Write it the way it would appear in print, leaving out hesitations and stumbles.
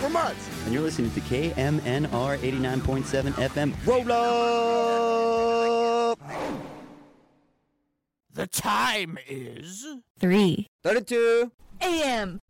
for months. And you're listening to KMNR 89.7 FM. Roll up! The time is 3:32 32 a.m.